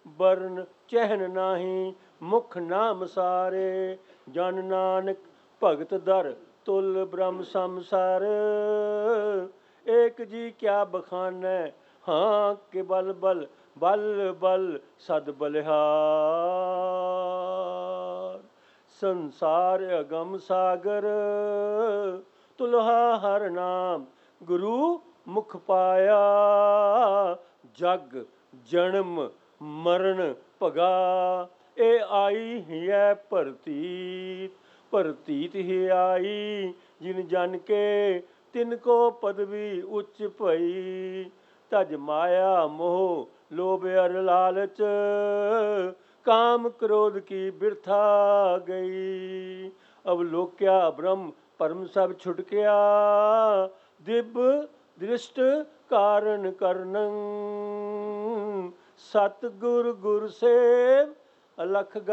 बरन चहन नाही, मुख नाम सारे। जन नानक भगत दर तुल ब्रह्म संसार। एक जी क्या बखानै, हाँ के बल बल बल बल सद बलिहार। संसार अगम सागर, तुलहा हर नाम। गुरु मुख पाया, जग जन्म मरण भगा। ए आई ही है परतीत, परतीत ही आई। जिन जन के तिनको पदवी उच्च भई। तज माया मोह लोभ अर लालच, काम क्रोध की बिरथा गई। अवलोक्या ब्रह्म परम सब छुट गया, दिव्य दृष्ट कारण करनं। सतगुर गुर सेव अलख